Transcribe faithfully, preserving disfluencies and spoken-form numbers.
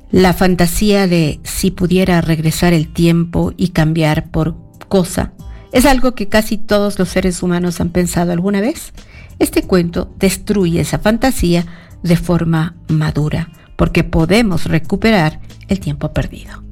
La fantasía de si pudiera regresar el tiempo y cambiar por cosa es algo que casi todos los seres humanos han pensado alguna vez. Este cuento destruye esa fantasía de forma madura, porque podemos recuperar el tiempo perdido.